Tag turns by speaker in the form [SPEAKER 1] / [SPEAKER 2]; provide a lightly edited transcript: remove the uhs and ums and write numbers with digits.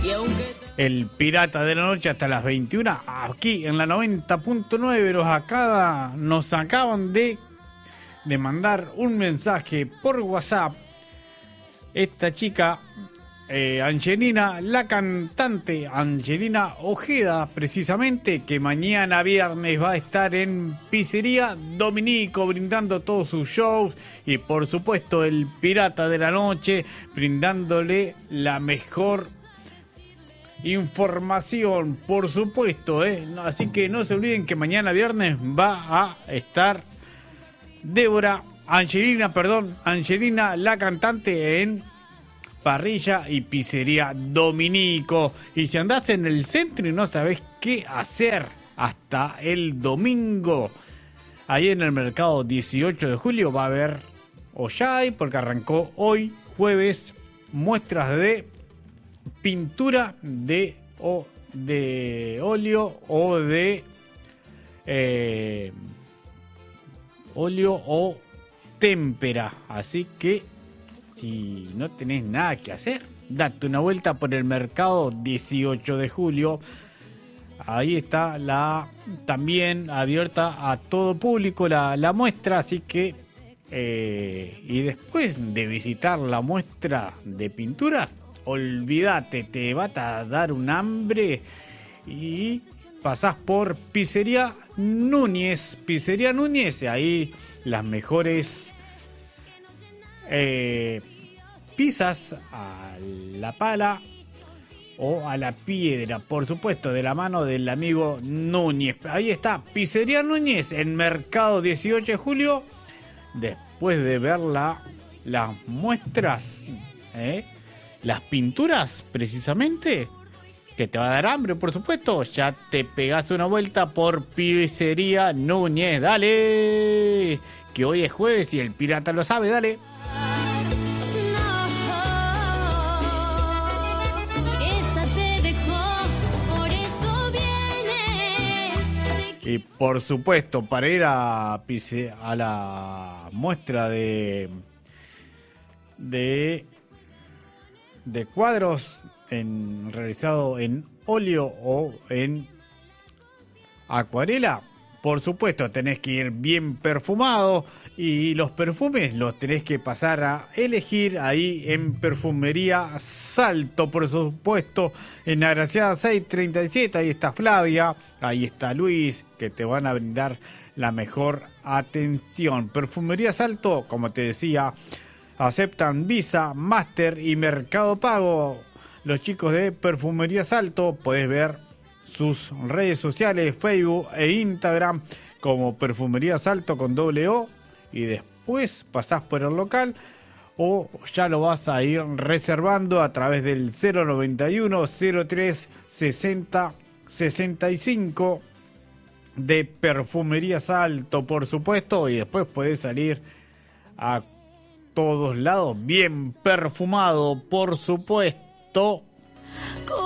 [SPEAKER 1] El Pirata de la Noche hasta las 21, aquí en la 90.9. Nos acaban de mandar un mensaje por WhatsApp. Esta chica, Angelina, la cantante Angelina Ojeda, precisamente, que mañana viernes va a estar en Pizzería Dominico brindando todos sus shows, y por supuesto el Pirata de la Noche brindándole la mejor información, por supuesto, así que no se olviden que mañana viernes va a estar Angelina la cantante en Parrilla y Pizzería Dominico. Y si andás en el centro y no sabés qué hacer hasta el domingo, ahí en el mercado 18 de julio va a haber, o ya hay, porque arrancó hoy jueves, muestras de pintura de óleo o de óleo o témpera. Así que si no tenés nada que hacer, date una vuelta por el mercado 18 de julio. Ahí está también abierta a todo público la muestra, así que y después de visitar la muestra de pinturas, olvídate, te va a dar un hambre y pasás por Pizzería Núñez. Pizzería Núñez, ahí las mejores pizzas a la pala o a la piedra, por supuesto, de la mano del amigo Núñez. Ahí está, Pizzería Núñez, en Mercado 18 de julio. Después de ver las muestras, las pinturas, precisamente, que te va a dar hambre, por supuesto, ya te pegás una vuelta por Pizzería Núñez. Dale, que hoy es jueves y el pirata lo sabe, dale. Y por supuesto, para ir a la muestra de cuadros realizado en óleo o en acuarela, por supuesto tenés que ir bien perfumado, y los perfumes los tenés que pasar a elegir ahí en Perfumería Salto, por supuesto, en Agraciada 637. Ahí está Flavia, ahí está Luis, que te van a brindar la mejor atención. Perfumería Salto, como te decía, aceptan Visa, Master y Mercado Pago. Los chicos de Perfumería Salto, podés ver sus redes sociales, Facebook e Instagram como Perfumería Salto con $O, y después pasás por el local o ya lo vas a ir reservando a través del 091 03 60 65 de Perfumería Salto, por supuesto, y después podés salir a todos lados bien perfumado, por supuesto.